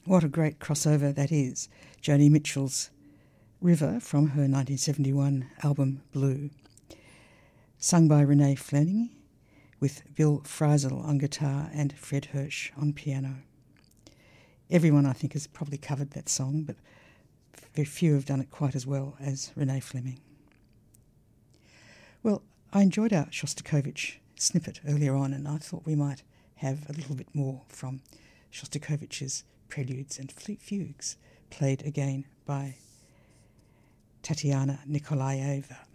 What a great crossover that is. Joni Mitchell's River from her 1971 album Blue, sung by Renee Fleming with Bill Frisell on guitar and Fred Hirsch on piano. Everyone, I think, has probably covered that song, but very few have done it quite as well as Renee Fleming. Well, I enjoyed our Shostakovich snippet earlier on, and I thought we might have a little bit more from Shostakovich's Preludes and Fugues, played again by Tatiana Nikolaeva.